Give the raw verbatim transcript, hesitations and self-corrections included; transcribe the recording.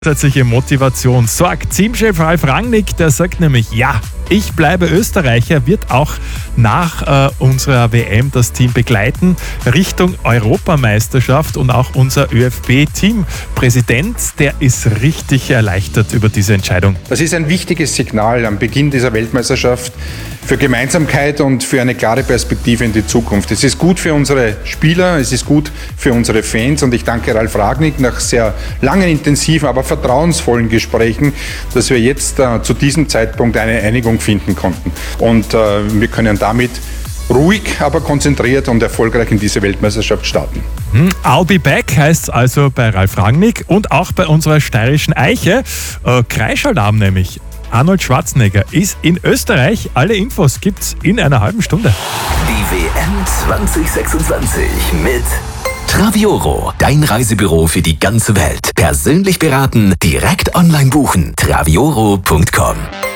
Zusätzliche Motivation sorgt Teamchef Ralf Rangnick, der sagt nämlich, ja, ich bleibe Österreicher, wird auch nach äh, unserer W M das Team begleiten Richtung Europameisterschaft, und auch unser ÖFB-Teampräsident, der ist richtig erleichtert über diese Entscheidung. Das ist ein wichtiges Signal am Beginn dieser Weltmeisterschaft für Gemeinsamkeit und für eine klare Perspektive in die Zukunft. Es ist gut für unsere Spieler, es ist gut für unsere Fans, und ich danke Ralf Rangnick nach sehr langen, intensiven, aber vertrauensvollen Gesprächen, dass wir jetzt äh, zu diesem Zeitpunkt eine Einigung finden konnten. Und äh, wir können damit ruhig, aber konzentriert und erfolgreich in diese Weltmeisterschaft starten. I'll be back heißt also bei Ralf Rangnick und auch bei unserer steirischen Eiche. Äh, Kreischaldarm nämlich. Arnold Schwarzenegger ist in Österreich. Alle Infos gibt's in einer halben Stunde. Die W M zwanzig sechsundzwanzig mit Travioro, dein Reisebüro für die ganze Welt. Persönlich beraten, direkt online buchen. travioro punkt com